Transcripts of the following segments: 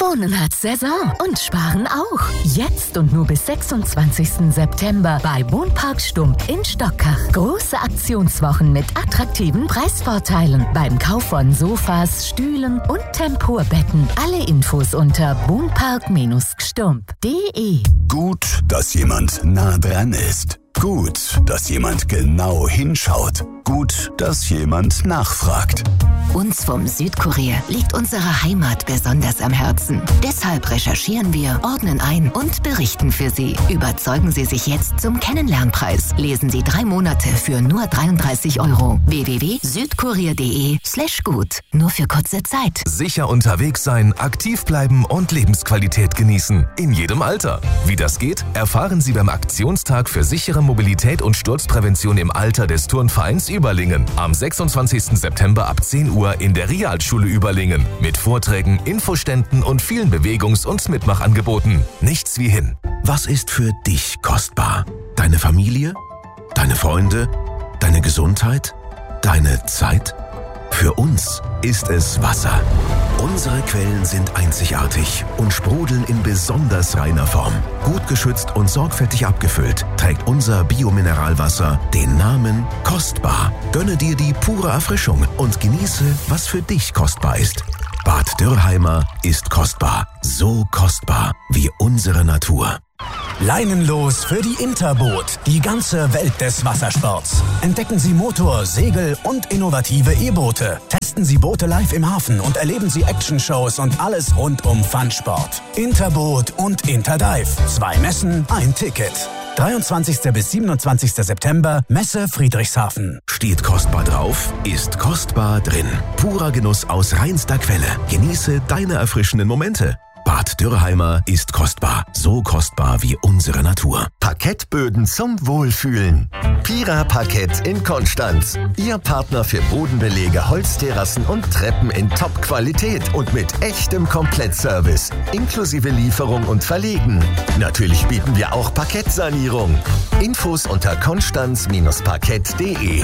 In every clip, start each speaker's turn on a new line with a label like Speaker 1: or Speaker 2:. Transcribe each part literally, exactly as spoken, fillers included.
Speaker 1: Wohnen hat Saison und Sparen auch. Jetzt und nur bis sechsundzwanzigsten September bei Wohnpark Stump in Stockach. Große Aktionswochen mit attraktiven Preisvorteilen beim Kauf von Sofas, Stühlen und Tempurbetten. Alle Infos unter wohnpark stump punkt de.
Speaker 2: Gut, dass jemand nah dran ist. Gut, dass jemand genau hinschaut. Gut, dass jemand nachfragt.
Speaker 1: Uns vom Südkurier liegt unsere Heimat besonders am Herzen. Deshalb recherchieren wir, ordnen ein und berichten für Sie. Überzeugen Sie sich jetzt zum Kennenlernpreis. Lesen Sie drei Monate für nur dreiunddreißig Euro. w w w punkt südkurier punkt de slash gut. Nur für kurze Zeit.
Speaker 3: Sicher unterwegs sein, aktiv bleiben und Lebensqualität genießen. In jedem Alter. Wie das geht, erfahren Sie beim Aktionstag für sichere Mobilität und Sturzprävention im Alter des Turnvereins Überlingen. Am sechsundzwanzigsten September ab zehn Uhr in der Realschule Überlingen. Mit Vorträgen, Infoständen und vielen Bewegungs- und Mitmachangeboten. Nichts wie hin.
Speaker 4: Was ist für dich kostbar? Deine Familie? Deine Freunde? Deine Gesundheit? Deine Zeit? Für uns ist es Wasser. Unsere Quellen sind einzigartig und sprudeln in besonders reiner Form. Gut geschützt und sorgfältig abgefüllt trägt unser Biomineralwasser den Namen Kostbar. Gönne dir die pure Erfrischung und genieße, was für dich kostbar ist. Bad Dürrheimer ist kostbar. So kostbar wie unsere Natur.
Speaker 5: Leinenlos für die Interboot, die ganze Welt des Wassersports. Entdecken Sie Motor-, Segel- und innovative E-Boote. Testen Sie Boote live im Hafen und erleben Sie Action-Shows und alles rund um Funsport. Interboot und Interdive. Zwei Messen, ein Ticket. dreiundzwanzigsten bis siebenundzwanzigsten September, Messe Friedrichshafen.
Speaker 4: Steht kostbar drauf, ist kostbar drin. Purer Genuss aus reinster Quelle. Genieße deine erfrischenden Momente. Bad Dürrheimer ist kostbar. So kostbar wie unsere Natur.
Speaker 6: Parkettböden zum Wohlfühlen. Pira Parkett in Konstanz. Ihr Partner für Bodenbelege, Holzterrassen und Treppen in Top-Qualität und mit echtem Komplettservice. Inklusive Lieferung und Verlegen. Natürlich bieten wir auch Parkettsanierung. Infos unter konstanz parkett punkt de.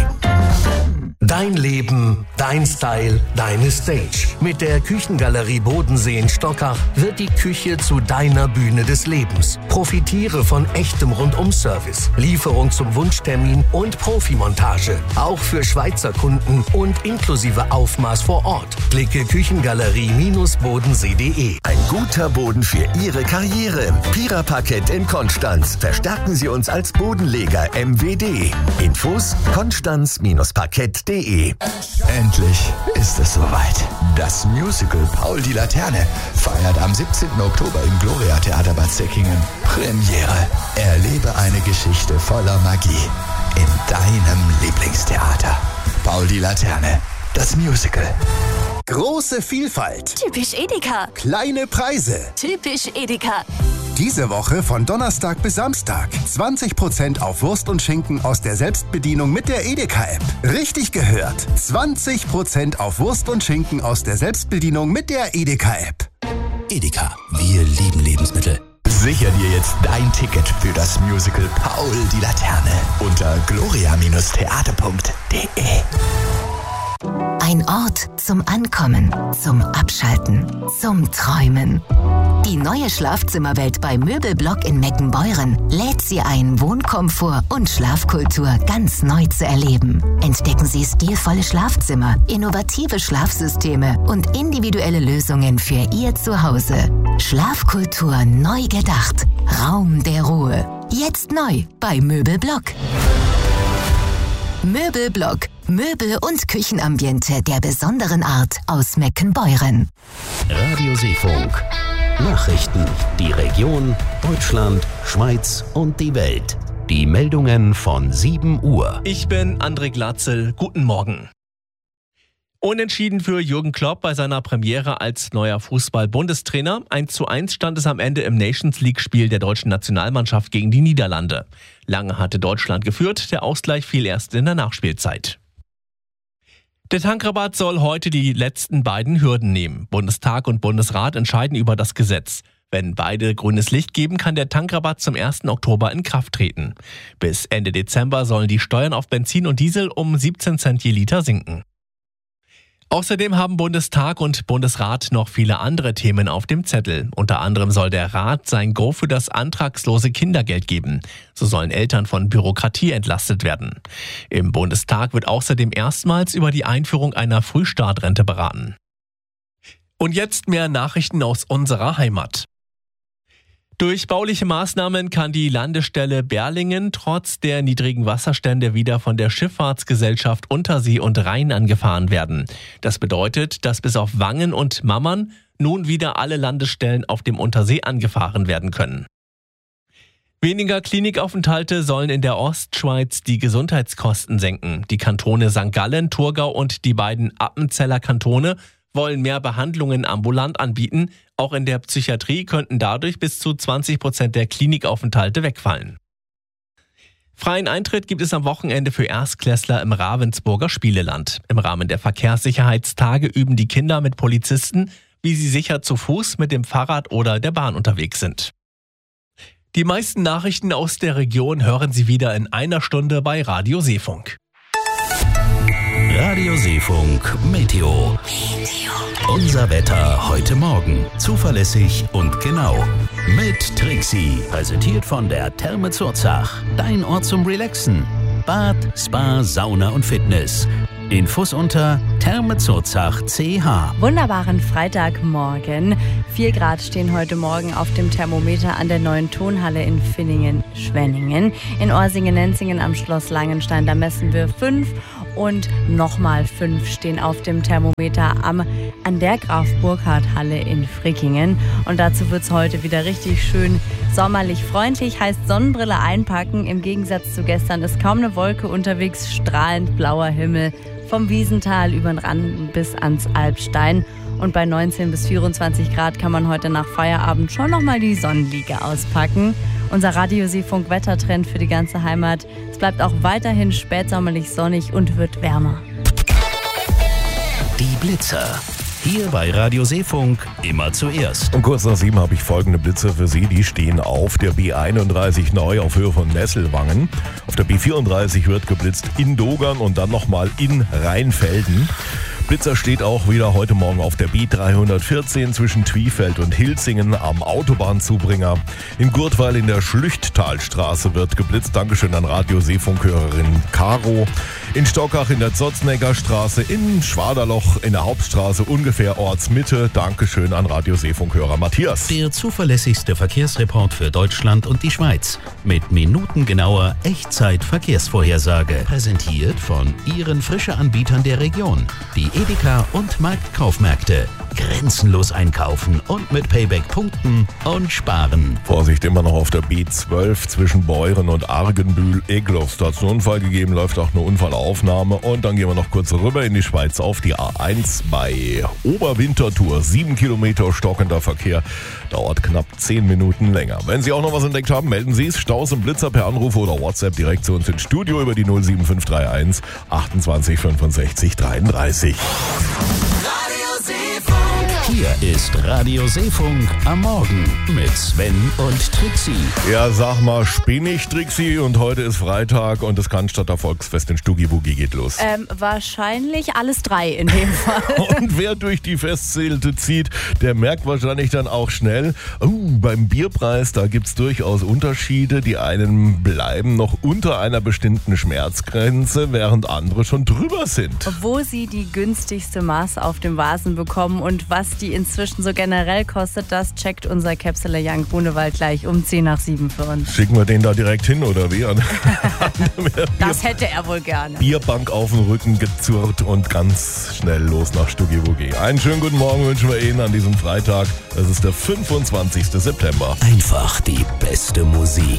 Speaker 7: Dein Leben, dein Style, deine Stage. Mit der Küchengalerie Bodensee in Stockach wird die Küche zu deiner Bühne des Lebens. Profitiere von echtem Rundum-Service, Lieferung zum Wunschtermin und Profimontage. Auch für Schweizer Kunden und inklusive Aufmaß vor Ort. Klicke küchengalerie bodensee punkt de.
Speaker 6: Ein guter Boden für Ihre Karriere. Pira Parkett in Konstanz. Verstärken Sie uns als Bodenleger M W D. Infos konstanz parkett punkt de.
Speaker 8: Endlich ist es soweit. Das Musical Paul die Laterne feiert am siebzehnten Oktober im Gloria Theater Bad Säckingen Premiere. Erlebe eine Geschichte voller Magie in deinem Lieblingstheater. Paul die Laterne, das Musical.
Speaker 9: Große Vielfalt.
Speaker 10: Typisch Edeka.
Speaker 9: Kleine Preise.
Speaker 10: Typisch Edeka.
Speaker 9: Diese Woche von Donnerstag bis Samstag. zwanzig Prozent auf Wurst und Schinken aus der Selbstbedienung mit der Edeka-App. Richtig gehört. zwanzig Prozent auf Wurst und Schinken aus der Selbstbedienung mit der Edeka-App.
Speaker 4: Edeka, wir lieben Lebensmittel.
Speaker 8: Sicher dir jetzt dein Ticket für das Musical Paul die Laterne unter gloria theater punkt de.
Speaker 1: Ein Ort zum Ankommen, zum Abschalten, zum Träumen. Die neue Schlafzimmerwelt bei Möbelblock in Meckenbeuren lädt Sie ein, Wohnkomfort und Schlafkultur ganz neu zu erleben. Entdecken Sie stilvolle Schlafzimmer, innovative Schlafsysteme und individuelle Lösungen für Ihr Zuhause. Schlafkultur neu gedacht. Raum der Ruhe. Jetzt neu bei Möbelblock. Möbelblock. Möbel- und Küchenambiente der besonderen Art aus Meckenbeuren.
Speaker 11: Radio Seefunk. Nachrichten. Die Region, Deutschland, Schweiz und die Welt. Die Meldungen von sieben Uhr.
Speaker 12: Ich bin André Glatzel. Guten Morgen. Unentschieden für Jürgen Klopp bei seiner Premiere als neuer Fußball-Bundestrainer. eins zu eins stand es am Ende im Nations-League-Spiel der deutschen Nationalmannschaft gegen die Niederlande. Lange hatte Deutschland geführt, der Ausgleich fiel erst in der Nachspielzeit. Der Tankrabatt soll heute die letzten beiden Hürden nehmen. Bundestag und Bundesrat entscheiden über das Gesetz. Wenn beide grünes Licht geben, kann der Tankrabatt zum ersten Oktober in Kraft treten. Bis Ende Dezember sollen die Steuern auf Benzin und Diesel um siebzehn Cent je Liter sinken. Außerdem haben Bundestag und Bundesrat noch viele andere Themen auf dem Zettel. Unter anderem soll der Rat sein Go für das antragslose Kindergeld geben. So sollen Eltern von Bürokratie entlastet werden. Im Bundestag wird außerdem erstmals über die Einführung einer Frühstartrente beraten. Und jetzt mehr Nachrichten aus unserer Heimat. Durch bauliche Maßnahmen kann die Landestelle Berlingen trotz der niedrigen Wasserstände wieder von der Schifffahrtsgesellschaft Untersee und Rhein angefahren werden. Das bedeutet, dass bis auf Wangen und Mammern nun wieder alle Landestellen auf dem Untersee angefahren werden können. Weniger Klinikaufenthalte sollen in der Ostschweiz die Gesundheitskosten senken. Die Kantone Sankt Gallen, Thurgau und die beiden Appenzeller Kantone wollen mehr Behandlungen ambulant anbieten. Auch in der Psychiatrie könnten dadurch bis zu zwanzig Prozent der Klinikaufenthalte wegfallen. Freien Eintritt gibt es am Wochenende für Erstklässler im Ravensburger Spieleland. Im Rahmen der Verkehrssicherheitstage üben die Kinder mit Polizisten, wie sie sicher zu Fuß, mit dem Fahrrad oder der Bahn unterwegs sind. Die meisten Nachrichten aus der Region hören Sie wieder in einer Stunde bei Radio Seefunk.
Speaker 11: Radio Seefunk Meteo. Unser Wetter heute Morgen. Zuverlässig und genau. Mit Trixie. Präsentiert von der Therme Zurzach. Dein Ort zum Relaxen. Bad, Spa, Sauna und Fitness. Infos unter Therme Zurzach C H.
Speaker 13: Wunderbaren Freitagmorgen. vier Grad stehen heute Morgen auf dem Thermometer an der neuen Tonhalle in Villingen-Schwenningen. In Orsingen-Nenzingen am Schloss Langenstein, da messen wir fünf. Und nochmal fünf stehen auf dem Thermometer am, an der Graf-Burkhardt-Halle in Frickingen. Und dazu wird es heute wieder richtig schön sommerlich freundlich. Heißt Sonnenbrille einpacken. Im Gegensatz zu gestern ist kaum eine Wolke unterwegs. Strahlend blauer Himmel vom Wiesental über den Rand bis ans Alpstein. Und bei neunzehn bis vierundzwanzig Grad kann man heute nach Feierabend schon nochmal die Sonnenliege auspacken. Unser Radio Seefunk Wettertrend für die ganze Heimat. Es bleibt auch weiterhin spätsommerlich sonnig und wird wärmer.
Speaker 11: Die Blitzer. Hier bei Radio Seefunk immer zuerst.
Speaker 14: Um kurz nach sieben habe ich folgende Blitzer für Sie. Die stehen auf der B einunddreißig neu auf Höhe von Nesselwangen. Auf der B vierunddreißig wird geblitzt in Dogern und dann nochmal in Rheinfelden. Blitzer steht auch wieder heute Morgen auf der B dreihundertvierzehn zwischen Twiefeld und Hilzingen am Autobahnzubringer. In Gurtweil in der Schlüchttalstraße wird geblitzt. Dankeschön an Radio Seefunkhörerin Caro. In Stockach in der Zotznegger Straße, in Schwaderloch in der Hauptstraße ungefähr Ortsmitte. Dankeschön an Radio Seefunkhörer Matthias.
Speaker 11: Der zuverlässigste Verkehrsreport für Deutschland und die Schweiz. Mit minutengenauer Echtzeit-Verkehrsvorhersage. Präsentiert von Ihren Frische-Anbietern der Region. Die Edeka und Marktkaufmärkte. Grenzenlos einkaufen und mit Payback punkten und sparen.
Speaker 14: Vorsicht, immer noch auf der B zwölf zwischen Beuren und Argenbühl. Egloff, da hat es einen Unfall gegeben, läuft auch eine Unfallaufnahme. Und dann gehen wir noch kurz rüber in die Schweiz auf die A eins bei Oberwinterthur. Sieben Kilometer stockender Verkehr, dauert knapp zehn Minuten länger. Wenn Sie auch noch was entdeckt haben, melden Sie es. Staus und Blitzer per Anruf oder WhatsApp direkt zu uns ins Studio über die null sieben fünf drei eins achtundzwanzig fünfundsechzig dreiunddreißig.
Speaker 11: Hier ist Radio Seefunk am Morgen mit Sven und Trixie.
Speaker 14: Ja, sag mal, spinne ich, Trixie? Und heute ist Freitag und das Cannstatter Volksfest in Stuggi-Wuggi geht los.
Speaker 13: Ähm, wahrscheinlich alles drei in dem Fall.
Speaker 14: Und wer durch die Festzelte zieht, der merkt wahrscheinlich dann auch schnell, uh, beim Bierpreis, da gibt's durchaus Unterschiede. Die einen bleiben noch unter einer bestimmten Schmerzgrenze, während andere schon drüber sind.
Speaker 13: Wo sie die günstigste Maß auf dem Vasen bekommen und was die inzwischen so generell kostet, das checkt unser Capsuler Jan Grunewald gleich um zehn nach sieben für uns.
Speaker 14: Schicken wir den da direkt hin, oder wie?
Speaker 13: Das hätte er wohl gerne.
Speaker 14: Bierbank auf den Rücken gezurrt und ganz schnell los nach Stuggi-Wuggi. Einen schönen guten Morgen wünschen wir Ihnen an diesem Freitag. Es ist der fünfundzwanzigsten September.
Speaker 11: Einfach die beste Musik.